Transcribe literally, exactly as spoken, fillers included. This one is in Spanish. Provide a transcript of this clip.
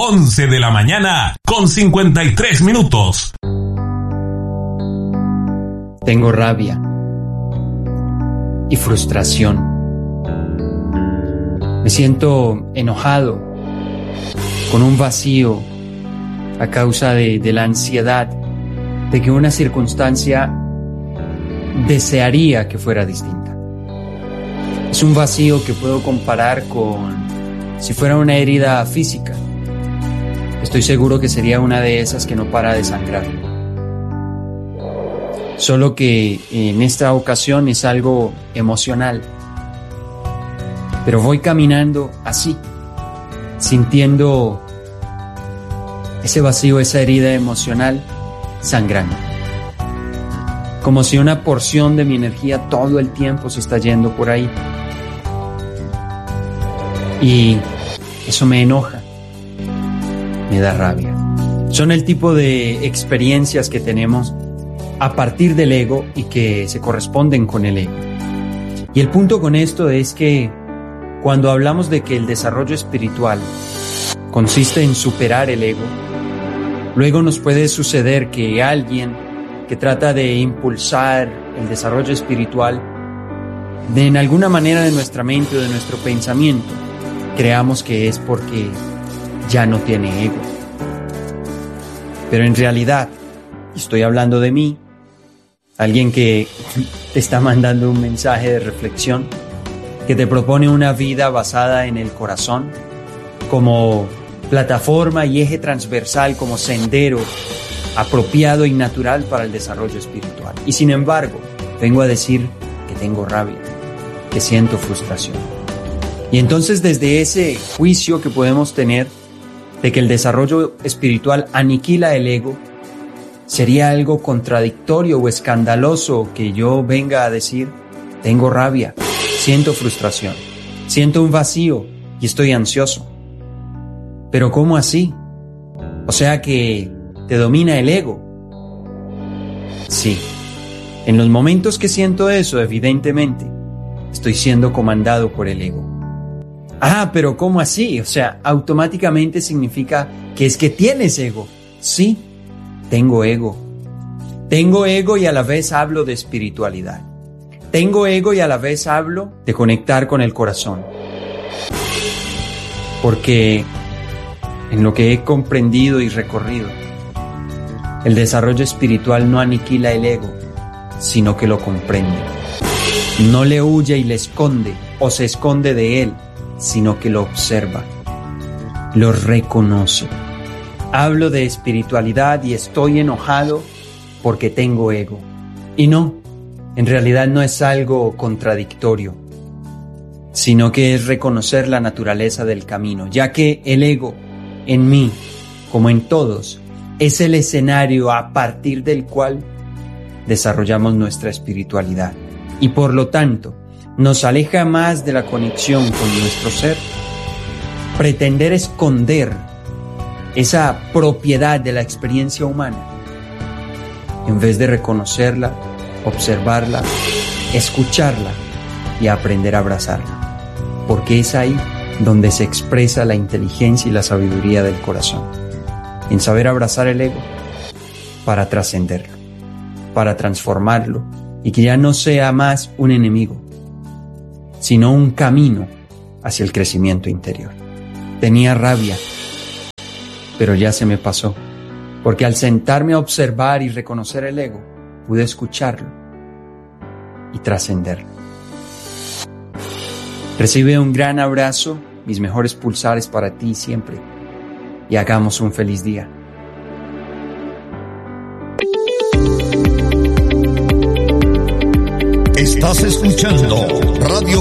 once de la mañana con cincuenta y tres minutos. Tengo rabia y frustración. Me siento enojado, con un vacío a causa de, de la ansiedad de que una circunstancia desearía que fuera distinta. Es un vacío que puedo comparar con si fuera una herida física. Estoy seguro que sería una de esas que no para de sangrar. Solo que en esta ocasión es algo emocional. Pero voy caminando así, sintiendo ese vacío, esa herida emocional sangrando. Como si una porción de mi energía todo el tiempo se está yendo por ahí. Y eso me enoja, me da rabia. Son el tipo de experiencias que tenemos a partir del ego y que se corresponden con el ego. Y el punto con esto es que cuando hablamos de que el desarrollo espiritual consiste en superar el ego, luego nos puede suceder que alguien que trata de impulsar el desarrollo espiritual, de en alguna manera de nuestra mente o de nuestro pensamiento, creamos que es porque ya no tiene ego. Pero en realidad, estoy hablando de mí, alguien que te está mandando un mensaje de reflexión, que te propone una vida basada en el corazón, como plataforma y eje transversal, como sendero apropiado y natural para el desarrollo espiritual. Y sin embargo, vengo a decir que tengo rabia, que siento frustración. Y entonces desde ese juicio que podemos tener de que el desarrollo espiritual aniquila el ego, sería algo contradictorio o escandaloso que yo venga a decir, tengo rabia, siento frustración, siento un vacío y estoy ansioso. Pero ¿cómo así? O sea que te domina el ego. Sí, en los momentos que siento eso, evidentemente, estoy siendo comandado por el ego. Ah, pero ¿cómo así? O sea, automáticamente significa que es que tienes ego. Sí, tengo ego. Tengo ego y a la vez hablo de espiritualidad. Tengo ego y a la vez hablo de conectar con el corazón. Porque en lo que he comprendido y recorrido, el desarrollo espiritual no aniquila el ego, sino que lo comprende. No le huye y le esconde o se esconde de él, sino que lo observa, lo reconoce. Hablo de espiritualidad y estoy enojado porque tengo ego. Y no, en realidad no es algo contradictorio, sino que es reconocer la naturaleza del camino, ya que el ego, en mí, como en todos, es el escenario a partir del cual desarrollamos nuestra espiritualidad. Y por lo tanto, nos aleja más de la conexión con nuestro ser. Pretender esconder esa propiedad de la experiencia humana, en vez de reconocerla, observarla, escucharla y aprender a abrazarla. Porque es ahí donde se expresa la inteligencia y la sabiduría del corazón. En saber abrazar el ego para trascenderlo, para transformarlo y que ya no sea más un enemigo, sino un camino hacia el crecimiento interior. Tenía rabia, pero ya se me pasó, porque al sentarme a observar y reconocer el ego, pude escucharlo y trascenderlo. Recibe un gran abrazo, mis mejores pulsares para ti siempre, y hagamos un feliz día. Estás escuchando Radio